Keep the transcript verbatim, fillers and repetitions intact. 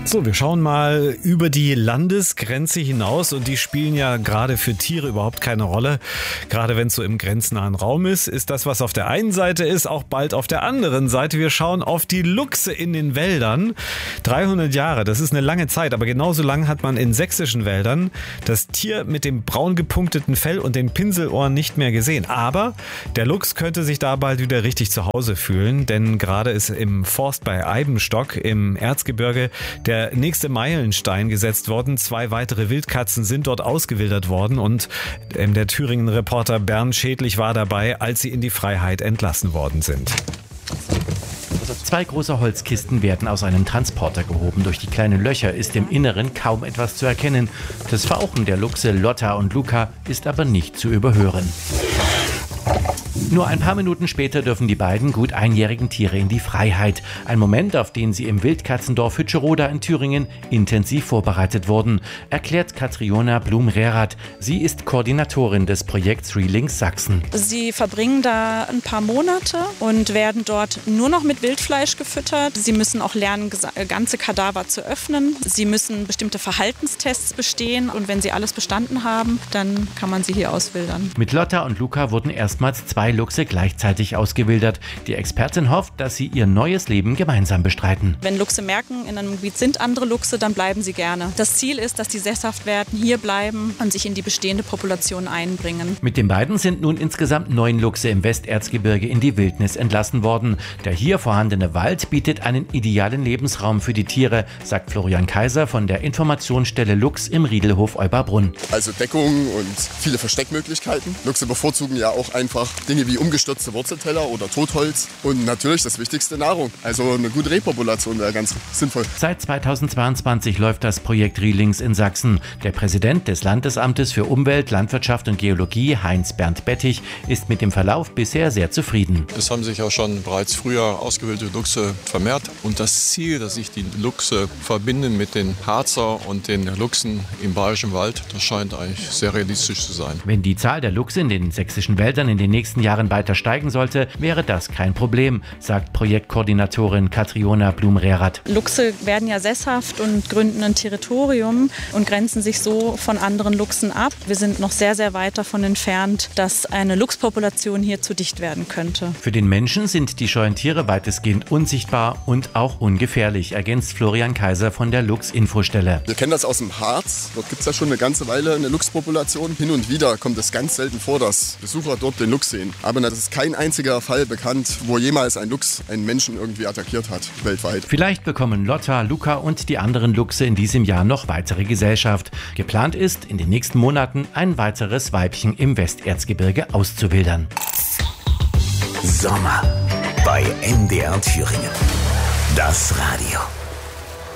So, wir schauen mal über die Landesgrenze hinaus und die spielen ja gerade für Tiere überhaupt keine Rolle. Gerade wenn es so im grenznahen Raum ist, ist das, was auf der einen Seite ist, auch bald auf der anderen Seite. Wir schauen auf die Luchse in den Wäldern. dreihundert Jahre, das ist eine lange Zeit, aber genauso lang hat man in sächsischen Wäldern das Tier mit dem braun gepunkteten Fell und den Pinselohren nicht mehr gesehen. Aber der Luchs könnte sich da bald wieder richtig zu Hause fühlen, denn gerade ist im Forst bei Eibenstock im Erzgebirge der Der nächste Meilenstein gesetzt worden. Zwei weitere Wildkatzen sind dort ausgewildert worden und der Thüringen-Reporter Bernd Schädlich war dabei, als sie in die Freiheit entlassen worden sind. Zwei große Holzkisten werden aus einem Transporter gehoben. Durch die kleinen Löcher ist im Inneren kaum etwas zu erkennen. Das Fauchen der Luchse Lotta und Luca ist aber nicht zu überhören. Nur ein paar Minuten später dürfen die beiden gut einjährigen Tiere in die Freiheit. Ein Moment, auf den sie im Wildkatzendorf Hütscheroda in Thüringen intensiv vorbereitet wurden, erklärt Katriona Blum-Rehrath. Sie ist Koordinatorin des Projekts Relinks Sachsen. Sie verbringen da ein paar Monate und werden dort nur noch mit Wildfleisch gefüttert. Sie müssen auch lernen, ganze Kadaver zu öffnen. Sie müssen bestimmte Verhaltenstests bestehen und wenn sie alles bestanden haben, dann kann man sie hier auswildern. Mit Lotta und Luca wurden erstmals zwei Luchse gleichzeitig ausgewildert. Die Expertin hofft, dass sie ihr neues Leben gemeinsam bestreiten. Wenn Luchse merken, in einem Gebiet sind andere Luchse, dann bleiben sie gerne. Das Ziel ist, dass die sesshaft werden, hier bleiben und sich in die bestehende Population einbringen. Mit den beiden sind nun insgesamt neun Luchse im Westerzgebirge in die Wildnis entlassen worden. Der hier vorhandene Wald bietet einen idealen Lebensraum für die Tiere, sagt Florian Kaiser von der Informationsstelle Luchs im Riedelhof Euberbrunn. Also Deckung und viele Versteckmöglichkeiten. Luchse bevorzugen ja auch einfach Dinge wie umgestürzte Wurzelteller oder Totholz und natürlich das Wichtigste, Nahrung. Also eine gute Repopulation wäre ganz sinnvoll. Seit zweitausendzweiundzwanzig läuft das Projekt Relinks in Sachsen. Der Präsident des Landesamtes für Umwelt, Landwirtschaft und Geologie, Heinz-Bernd Bettich, ist mit dem Verlauf bisher sehr zufrieden. Es haben sich auch schon bereits früher ausgewilderte Luchse vermehrt und das Ziel, dass sich die Luchse verbinden mit den Harzer und den Luchsen im Bayerischen Wald, das scheint eigentlich sehr realistisch zu sein. Wenn die Zahl der Luchse in den sächsischen Wäldern in den nächsten Jahren weiter steigen sollte, wäre das kein Problem, sagt Projektkoordinatorin Katriona Blum-Rehrath. Luchse werden ja sesshaft und gründen ein Territorium und grenzen sich so von anderen Luchsen ab. Wir sind noch sehr, sehr weit davon entfernt, dass eine Luchspopulation hier zu dicht werden könnte. Für den Menschen sind die scheuen Tiere weitestgehend unsichtbar und auch ungefährlich, ergänzt Florian Kaiser von der Luchs-Infostelle. Wir kennen das aus dem Harz. Dort gibt es ja schon eine ganze Weile eine Luchspopulation. Hin und wieder kommt es ganz selten vor, dass Besucher dort den Luchs sehen. Aber es ist kein einziger Fall bekannt, wo jemals ein Luchs einen Menschen irgendwie attackiert hat, weltweit. Vielleicht bekommen Lotta, Luca und die anderen Luchse in diesem Jahr noch weitere Gesellschaft. Geplant ist, in den nächsten Monaten ein weiteres Weibchen im Westerzgebirge auszuwildern. Sommer bei M D R Thüringen. Das Radio.